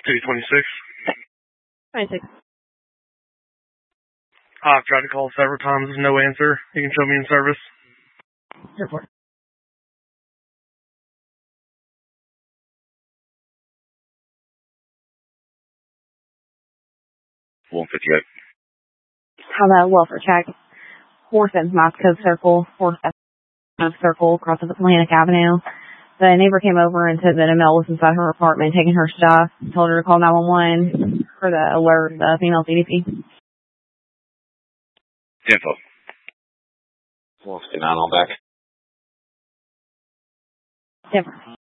226. 26. I've tried to call several times. There's no answer. You can show me in service. Report. How about welfare check? Horton's Moscow Circle, Circle, across of Atlantic Avenue. The neighbor came over and said that a male was inside her apartment taking her stuff. Told her to call 911 for the alert, the female CDP. Info. 159 on back. Different.